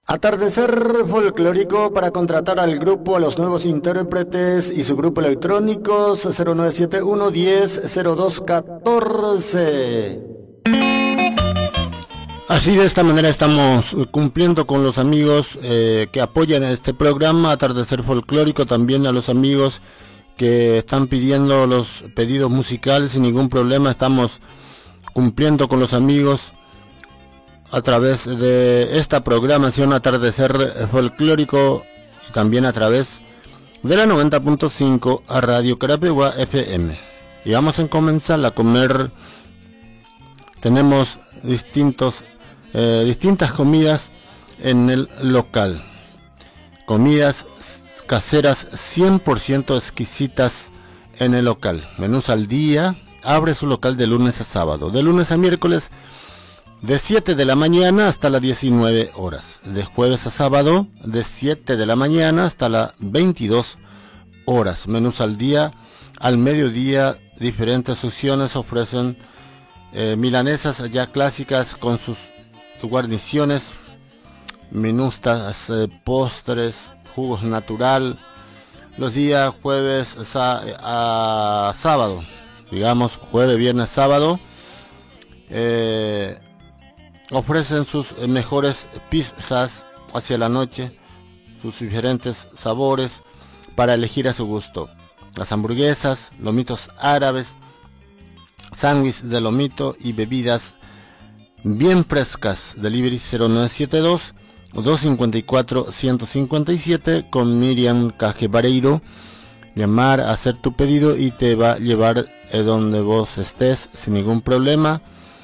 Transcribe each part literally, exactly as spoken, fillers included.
Atardecer folclórico para contratar al grupo, a los nuevos intérpretes y su grupo electrónicos cero nueve siete uno diez cero dos catorce. Así de esta manera estamos cumpliendo con los amigos eh, que apoyan este programa Atardecer Folclórico, también a los amigos que están pidiendo los pedidos musicales sin ningún problema. Estamos cumpliendo con los amigos a través de esta programación Atardecer Folclórico y también a través de la noventa punto cinco a Radio Carapeguá F M. Y vamos a comenzar a comer. Tenemos distintos eh, distintas comidas en el local, comidas caseras cien por ciento exquisitas en el local. Menús al día. Abre su local de lunes a sábado, de lunes a miércoles de siete de la mañana hasta las diecinueve horas, de jueves a sábado de siete de la mañana hasta las veintidós horas. Menús al día. Al mediodía diferentes opciones ofrecen eh, milanesas ya clásicas con sus guarniciones, minustas, eh, postres, jugos natural. Los días jueves a sábado, digamos jueves, viernes, sábado, eh, ofrecen sus mejores pizzas hacia la noche, sus diferentes sabores para elegir a su gusto. Las hamburguesas, lomitos árabes, sándwich de lomito y bebidas bien frescas. Delivery cero nueve siete dos dos cinco cuatro uno cinco siete con Miriam Cajevareiro. Llamar, hacer tu pedido y te va a llevar eh, donde vos estés sin ningún problema.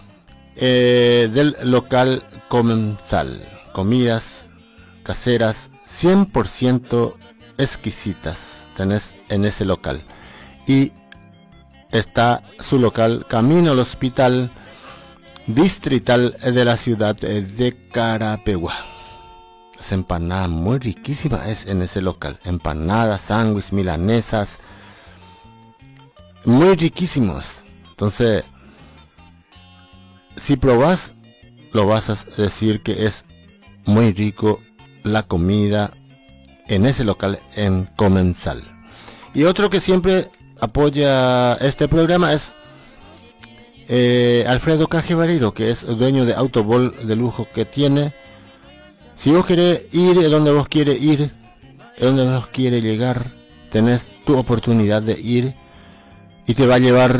Eh, del local Comensal, comidas caseras cien por ciento exquisitas tenés en ese local. Y está su local camino al hospital distrital de la ciudad de Carapeguá. Las empanadas muy riquísimas es en ese local, empanadas, sándwiches, milanesas, muy riquísimos. Entonces, si probás, lo vas a decir que es muy rico la comida en ese local en Comensal. Y otro que siempre apoya este programa es eh, Alfredo Cajevareiro, que es dueño de Autobol de lujo que tiene. Si vos querés ir a donde vos quieres ir, a donde vos quieres llegar, tenés tu oportunidad de ir y te va a llevar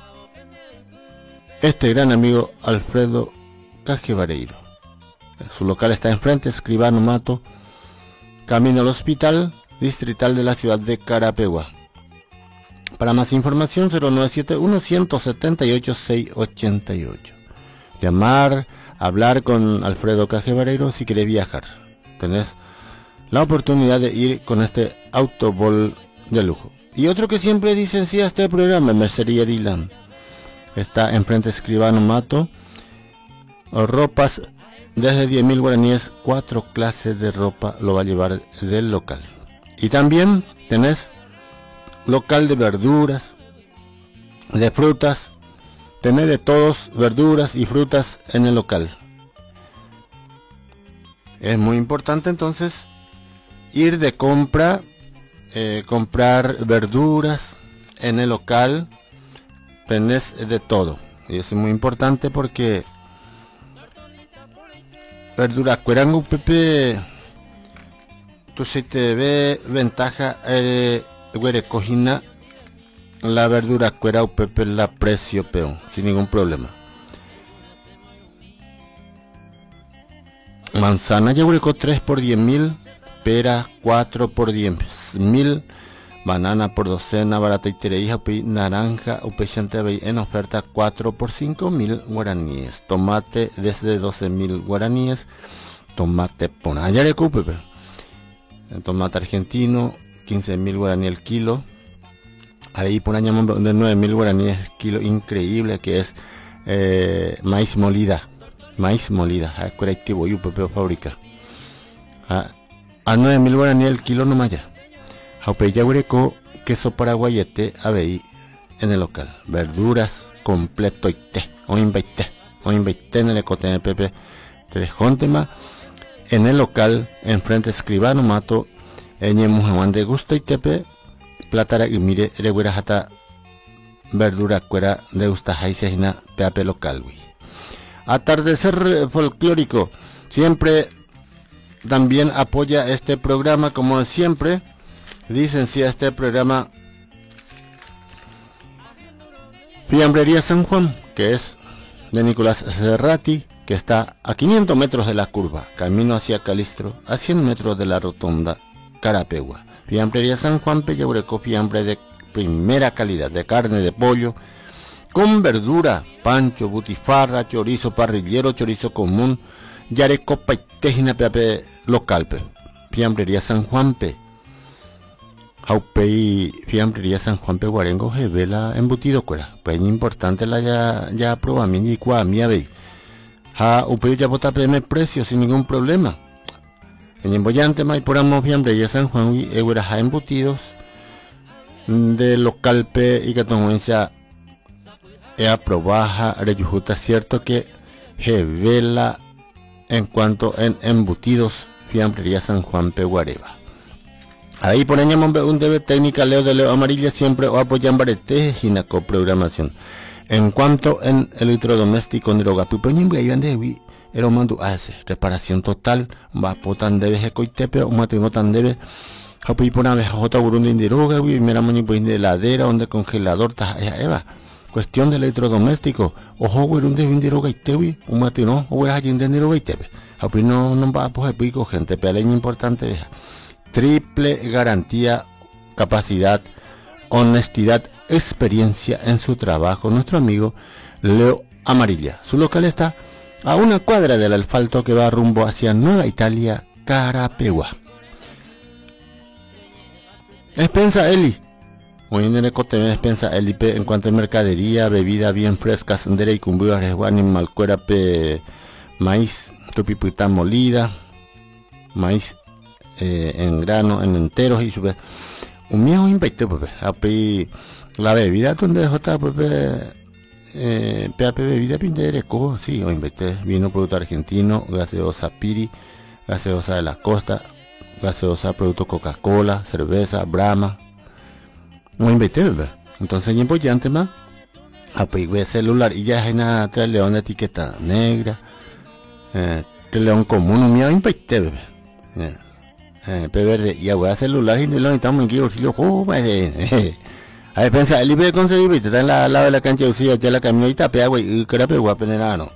este gran amigo Alfredo Cajevareiro. Su local está enfrente, Escribano Mato, camino al hospital distrital de la ciudad de Carapeguá. Para más información cero nueve siete uno uno siete ocho seis ocho ocho. Llamar, hablar con Alfredo Cajevareiro si querés viajar. Tenés la oportunidad de ir con este Autobol de lujo. Y otro que siempre dicen sí a este programa, Mercería Dylan. Está enfrente Escribano Mato. Ropas desde diez mil guaraníes, cuatro clases de ropa lo va a llevar del local. Y también tenés local de verduras, de frutas, tenés de todos, verduras y frutas en el local. Es muy importante entonces ir de compra, eh, comprar verduras en el local, tenés de todo. Y es muy importante porque verdura cuerango pepe tu si te ve ventaja eh, cojina la verdura cuera pepe la precio peón sin ningún problema. Manzana yegureco tres por diez mil, pera cuatro por diez mil, banana por docena barata y tereija, naranja upechante en oferta cuatro por cinco mil guaraníes, tomate desde doce mil guaraníes, tomate ponayareco pepe, tomate argentino quince mil guaraníes el kilo, ahí por año de nueve mil guaraníes el kilo, increíble que es eh, maíz molida, maíz molida, a colectivo y pepe fábrica, a, a nueve mil guaraníes el kilo nomás ya. Jaupeya hureco, queso paraguayete, abei en el local, verduras completo y té, o inveité, o inveité en el ecote de pepe, tres jóntema, en el local, enfrente Escribano Mato, en Muhammad de Gusto y Tepe, Platara y mire, reguera jata verdura cuera de Ustajaisina, peape local, güey. Atardecer folclórico, siempre también apoya este programa, como siempre, licencia este programa Fiambrería San Juan, que es de Nicolás Cerrati, que está a quinientos metros de la curva, camino hacia Calistro, a cien metros de la rotonda Carapegua. Fiambrería San Juan, Peyaureco, fiambre de primera calidad, de carne de pollo, con verdura, pancho, butifarra, chorizo parrillero, chorizo común, yareco, paitejina, peape local, pe. Fiambrería San Juan, pe. Jaupei, fiambrería San Juan, pe, guarengo, jevela, embutido, cuera. Pues importante la ya, ya proba, mi y cua, mi ave. Ja, upei ya bota peme precio sin ningún problema. En embollante, mai, por amo, fiambrería San Juan, y eguera, ja, embutidos, de local, pe, y que tomuencia, ea probaja, reyujuta, cierto que jevela, en cuanto en embutidos, fiambrería San Juan, pe, guareva. Ahí por año un debe técnica Leo de Leo Amarilla siempre o apoyan barete ginaco programación. En cuanto en electrodoméstico droga pipoñin iban de era mando hace reparación total va potan debe hecoitepe o matino tan debe hapi pona vez jota burundi de droga y mera mani pues de heladera donde congelador ta eva cuestión de electrodoméstico ojo burundi de droga y tewi un matino o era allí de droga y tepe hapi no no va pues pico gente peleña importante deja. Triple garantía, capacidad, honestidad, experiencia en su trabajo. Nuestro amigo Leo Amarilla. Su local está a una cuadra del asfalto que va rumbo hacia Nueva Italia, Carapegua. Despensa Eli. Hoy en el cote despensa Eli en cuanto a mercadería, bebida bien fresca, sendera y cumbido, resguanin, malcuera, pe, maíz, tupipitán molida, maíz. Eh, en grano, en enteros y sube un viejo invite pues api la bebida donde jota pues eh peape bebida pindere co sí o invite vino producto argentino, gaseosa Piri, gaseosa de la costa, gaseosa producto Coca-Cola, cerveza, Brahma, no invite bebé. Entonces es importante más api ve celular y ya hay una tres león de etiqueta negra, eh león común un viejo invite bebé. eh. Eh, pe verde y agua celular y no estamos en que auxilio oh eh a ver pensa el libre conseguir viste está en la lado de la cancha usía ya la camioneta pe agua y carape guapenano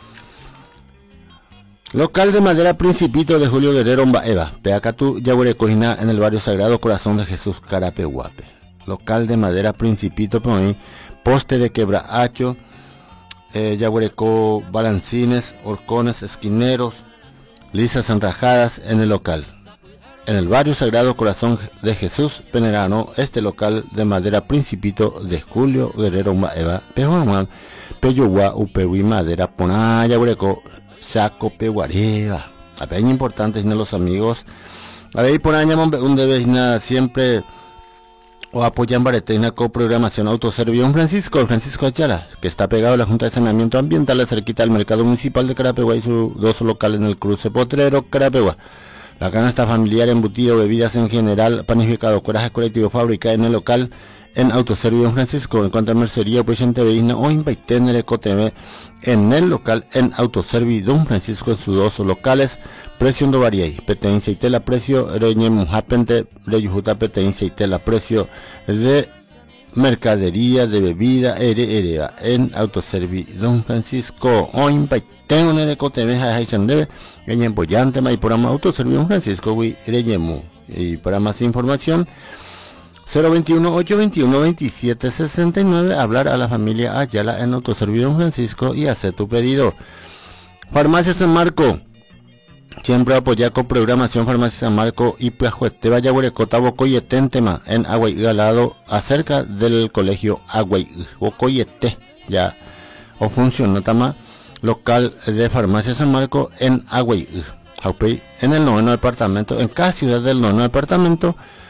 local de madera Principito de Julio Guerrero Eva pe acá tú ya huele cojina en el barrio Sagrado Corazón de Jesús Carape Guape local de madera Principito por ahí poste de quebrahacho eh, ya huele co balancines horcones esquineros lisas enrajadas en el local. En el barrio Sagrado Corazón de Jesús Penerano, este local de madera Principito de Julio Guerrero Eva, Pejuaman, Peyugua, Upehui, Madera, Ponaya, Hureco, Saco, Peguareva. A ver, importante, ¿no? Los amigos. A ver, por año, un debe siempre o apoyan Bareteina coprogramación Autoservión Francisco, Francisco Ayala, que está pegado a la Junta de Saneamiento Ambiental, cerquita al Mercado Municipal de Carapegua y sus dos locales en el cruce Potrero, Carapegua. La canasta familiar, embutido, bebidas en general, panificado, coraje colectivo, fábrica en el local, en Autoservicio Francisco, en cuanto a mercería, pues en T V I, o invite en el Ecotv, en el local, en Autoservicio Don Francisco, en sus dos locales, precio no varía, petencia y tela, precio, reñe mujapente, reyujuta, petencia y tela, precio de mercadería, de bebida, ere, ere, en Autoservicio Don Francisco, o invite en el Ecotv, Jason debe, en Empollante, y por más Autoservicio Francisco, güey, reyemu. Y para más información, cero veintiuno, ochocientos veintiuno, veintisiete sesenta y nueve, hablar a la familia Ayala en Autoservicio Francisco y hacer tu pedido. Farmacia San Marco, siempre apoya con programación Farmacia San Marco y Plajuete, Vaya Huerecota, Bocoyete, en tema, en Aguay Galado, acerca del colegio Aguay, Bocoyete, ya, o funciona, tama. Local de Farmacia San Marco en Aguay, en el noveno departamento, en cada ciudad del noveno departamento,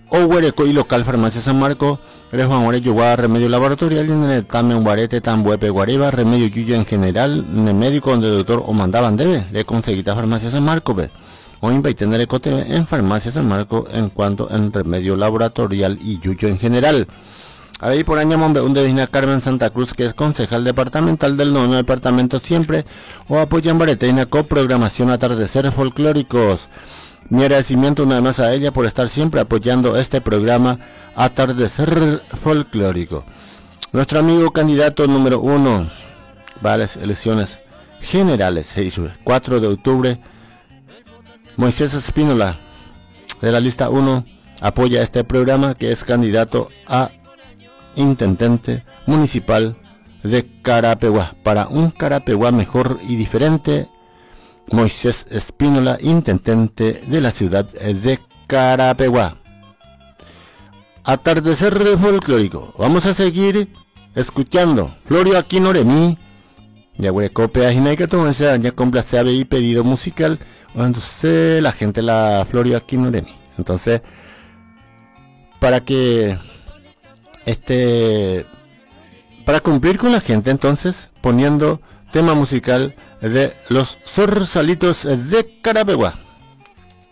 Ohuereco y local Farmacia San Marco, Eres Juan Ore Yuguá, remedio laboratorial, y en el Tamen Guarete, Tambuepe, Guareba, remedio yuyo en general, en el médico donde el doctor o mandaban debe, le conseguita Farmacia San Marco, ve. O invaitender ecote en Farmacia San Marco en cuanto en remedio laboratorial y yuyo en general. Ahí por año un de Vina Carmen Santa Cruz, que es concejal departamental del noveno departamento siempre, o apoya en Bareteina con programación Atardecer Folclóricos. Mi agradecimiento una vez más a ella por estar siempre apoyando este programa Atardecer Folclórico. Nuestro amigo candidato número uno va a las elecciones generales, cuatro de octubre, Moisés Espínola, de la lista uno, apoya este programa, que es candidato a intendente municipal de Carapeguá. Para un Carapeguá mejor y diferente, Moisés Espínola, intendente de la ciudad de Carapeguá. Atardecer Folclórico. Vamos a seguir escuchando Florio Aquino Oremí, ya huecope a Jinaica, entonces ya complace y pedido musical, entonces la gente la Florio Aquino Oremí. Entonces, para que este para cumplir con la gente, entonces poniendo tema musical de los Zorzalitos de Carapeguá.